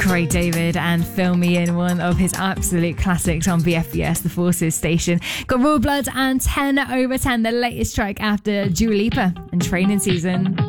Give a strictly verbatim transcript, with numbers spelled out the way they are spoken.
Craig David and Fill Me In, one of his absolute classics on B F B S, the Forces station. Got Royal Blood and ten over ten, the latest track after Dua Lipa and Training Season.